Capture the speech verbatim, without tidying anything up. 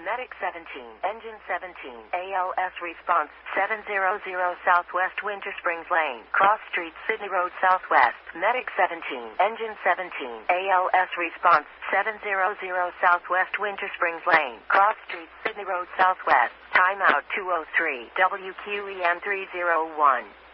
Medic seventeen, Engine seventeen, A L S response, seven hundred Southwest Winter Springs Lane, Cross Street, Sydney Road Southwest. Medic seventeen, Engine seventeen, A L S response, seven hundred Southwest Winter Springs Lane, Cross Street, Sydney Road Southwest. Timeout two oh three, W Q E N three oh one.